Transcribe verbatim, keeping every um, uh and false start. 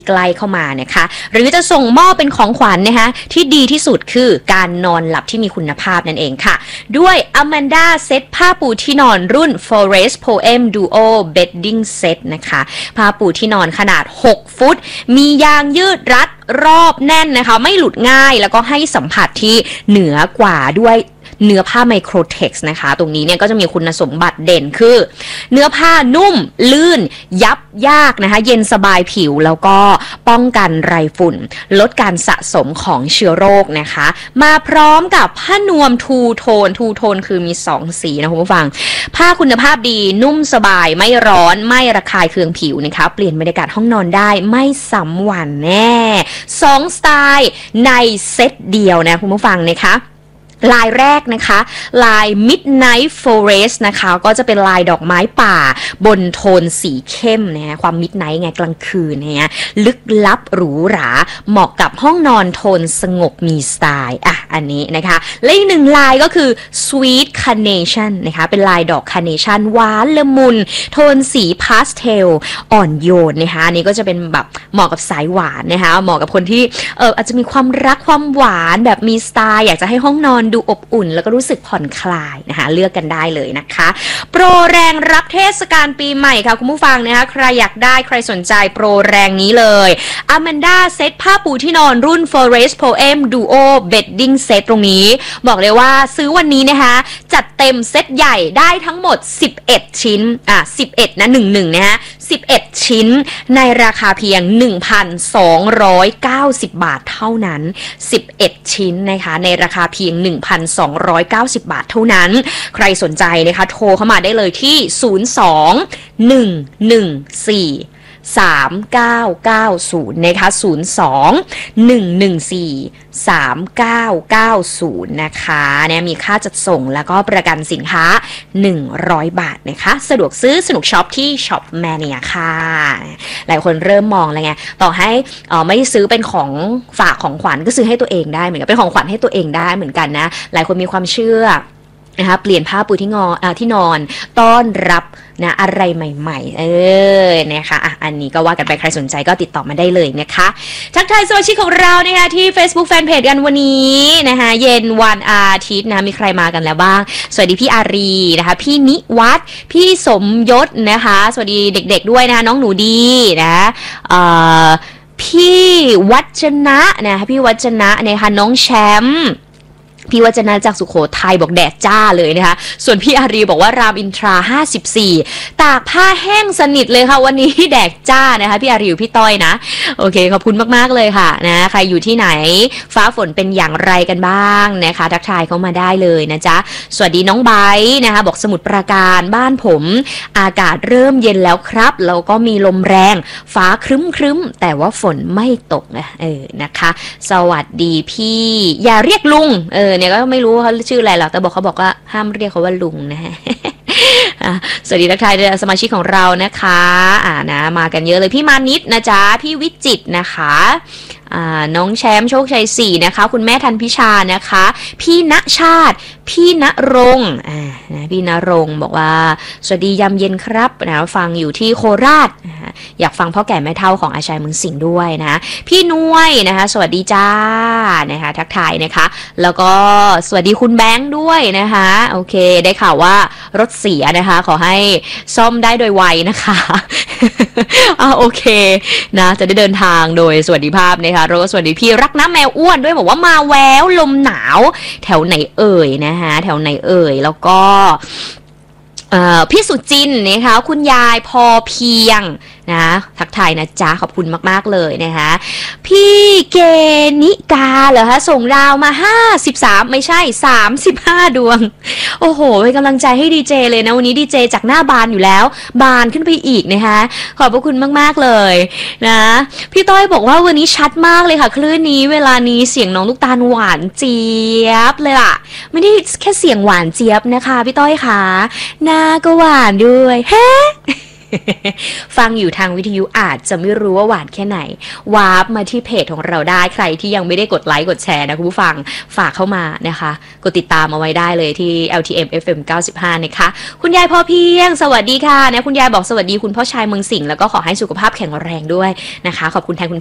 ใกล้เข้ามานะคะหรือจะส่งมอบเป็นของขวัญ น, นะคะที่ดีที่สุดคือการนอนหลับที่มีคุณภาพนั่นเองค่ะด้วย Amanda เซตผ้าปูที่นอนรุ่น Forest Poem Duo Bedding Set นะคะผ้าปูที่นอนขนาดหกฟุตมียางยืดรัดรอบแน่นนะคะไม่หลุดง่ายแล้วก็ให้สัมผัสที่เหนือกว่าด้วยเนื้อผ้าไมโครเท็กซ์นะคะตรงนี้เนี่ยก็จะมีคุณสมบัติเด่นคือเนื้อผ้านุ่มลื่นยับยากนะคะเย็นสบายผิวแล้วก็ป้องกันไรฝุ่นลดการสะสมของเชื้อโรคนะคะมาพร้อมกับผ้านวมทูโทนทูโทนคือมีสองสีนะคุณผู้ฟังผ้าคุณภาพดีนุ่มสบายไม่ร้อนไม่ระคายเคืองผิวนะคะเปลี่ยนบรรยากาศห้องนอนได้ไม่ซ้ำวันแน่สองสไตล์ในเซตเดียวนะคุณผู้ฟังนะคะลายแรกนะคะลาย Midnight Forest นะคะก็จะเป็นลายดอกไม้ป่าบนโทนสีเข้มนะความ Midnight ไงกลางคืนนะลึกลับหรูหราเหมาะกับห้องนอนโทนสงบมีสไตล์อ่ะอันนี้นะคะและอีกหนึ่งลายก็คือ Sweet Carnation นะคะเป็นลายดอกคาร์เนชั่นหวานละมุนโทนสีพาสเทลอ่อนโยนนะคะอันนี้ก็จะเป็นแบบเหมาะกับสายหวานนะคะเหมาะกับคนที่เอออาจจะมีความรักความหวานแบบมีสไตล์อยากจะให้ห้องนอนดูอบอุ่นแล้วก็รู้สึกผ่อนคลายนะคะเลือกกันได้เลยนะคะโปรแรงรับเทศกาลปีใหม่ค่ะคุณผู้ฟังนะคะใครอยากได้ใครสนใจโปรแรงนี้เลย Amanda เซตผ้าปูที่นอนรุ่น Forest Poem Duo Bedding Set ตรงนี้บอกเลยว่าซื้อวันนี้นะคะจัดเต็มเซตใหญ่ได้ทั้งหมดสิบเอ็ดชิ้นอ่ะสิบเอ็ดนะหนึ่ง หนึ่งนะฮะสิบเอ็ดชิ้นในราคาเพียง หนึ่งพันสองร้อยเก้าสิบ บาทเท่านั้นสิบเอ็ดชิ้นนะคะในราคาเพียง หนึ่งพันสองร้อยเก้าสิบ บาทเท่านั้นใครสนใจนะคะโทรเข้ามาได้เลยที่ศูนย์ สอง หนึ่ง หนึ่ง สี่ สาม เก้า เก้า ศูนย์นะคะศูนย์ สอง หนึ่ง หนึ่ง สี่ สาม เก้า เก้า ศูนย์นะคะเนี่ยมีค่าจัดส่งแล้วก็ประกันสินค้าหนึ่งร้อยบาทนะคะสะดวกซื้อสนุกช็อปที่ช็อปแมเนียค่ะหลายคนเริ่มมองแล้วไงต่อให้เอ่อไม่ซื้อเป็นของฝากของขวัญก็ซื้อให้ตัวเองได้เหมือนกันเป็นของขวัญให้ตัวเองได้เหมือนกันนะหลายคนมีความเชื่อนะคะเปลี่ยนผ้าปูที่งออ่าที่นอนต้อนรับนะอะไรใหม่ๆเออนะคะอ่ะอันนี้ก็ว่ากันไปใครสนใจก็ติดต่อมาได้เลยนะคะทักทายสมาชิกของเรานะคะที่ Facebook Fanpage กันวันนี้นะคะเย็นวันอาทิตย์นะมีใครมากันแล้วบ้างสวัสดีพี่อารีนะคะพี่นิวัฒน์พี่สมยศนะคะสวัสดีเด็กๆด้วยนะคะน้องหนูดีนะเอ่อพี่วัจนะนะคะพี่วัจนะนะคะน้องแชมป์พี่วัจนะจากสุโขทัยบอกแดดจ้าเลยนะคะส่วนพี่อารีบอกว่ารามอินทราห้าสิบสี่ตากผ้าแห้งสนิทเลยค่ะวันนี้แดดจ้านะคะพี่อารีอยู่พี่ต้อยนะโอเคขอบคุณมากๆเลยค่ะนะใครอยู่ที่ไหนฟ้าฝนเป็นอย่างไรกันบ้างนะคะทักทายเข้ามาได้เลยนะจ๊ะสวัสดีน้องไบร์ทนะคะบอกสมุทรปราการบ้านผมอากาศเริ่มเย็นแล้วครับแล้วก็มีลมแรงฟ้าครึ้มๆแต่ว่าฝนไม่ตกนะเออนะคะสวัสดีพี่อย่าเรียกลุงเออเนี่ยก็ไม่รู้เขาชื่ออะไรหรอกแต่บอกเขาบอกว่าห้ามเรียกเขาว่าลุงนะฮะ สวัสดีทักทายสมาชิกของเรานะคะอ่านะมากันเยอะเลยพี่มานิดนะจ๊ะพี่วิจิตรนะคะอ่าน้องแชมป์โชคชัยสี่นะคะคุณแม่ทันพิชานะคะพี่ณชาติพี่ณรงค์อ่านะพี่ณรงค์บอกว่าสวัสดียามเย็นครับนะฟังอยู่ที่โคราชนะอยากฟังพ่อแก่แม่เฒ่าของอาชัยเมืองสิงห์ด้วยนะพี่นุ้ยนะคะสวัสดีจ้านะคะทักทายนะคะแล้วก็สวัสดีคุณแบงค์ด้วยนะคะโอเคได้ข่าวว่ารถเสียนะคะขอให้ซ่อมได้โดยไวนะคะอ่าโอเคนะจะได้เดินทางโดยสวัสดิภาพนะคะแล้วก็สวัสดีพี่รักน้ำแมวอ้วนด้วยบอกว่ามาแววลมหนาวแถวไหนเอ่ยนะคะแถวไหนเอ่ยแล้วก็พี่สุจินนะคะคุณยายพอเพียงนะทักทายนะจ๊ะขอบคุณมากๆเลยนะคะพี่เกนิกาเหรอคะส่งดาวมาห้าสิบสามไม่ใช่สามสิบห้าดวงโอ้โหเป็นกำลังใจให้ดีเจเลยนะวันนี้ดีเจจากหน้าบานอยู่แล้วบานขึ้นไปอีกนะคะขอบพระคุณมากๆเลยนะพี่ต้อยบอกว่าวันนี้ชัดมากเลยค่ะคลื่นนี้เวลานี้เสียงน้องลูกตาลหวานเจี๊ยบเลยล่ะไม่ได้แค่เสียงหวานเจี๊ยบนะคะพี่ต้อยค่ะหน้าก็หวานด้วยเฮ้ฟังอยู่ทางวิทยุอาจจะไม่รู้ว่าหวานแค่ไหนวาร์ปมาที่เพจของเราได้ใครที่ยังไม่ได้กดไลค์กดแชร์นะคุณผู้ฟังฝากเข้ามานะคะกดติดตามเอาไว้ได้เลยที่ แอล ที เอ็ม เอฟ เอ็ม เก้าสิบห้า นะคะคุณยายพอเพียงสวัสดีค่ะนะคุณยายบอกสวัสดีคุณพ่อชายเมืองสิงห์แล้วก็ขอให้สุขภาพแข็งแรงด้วยนะคะขอบคุณแทนคุณ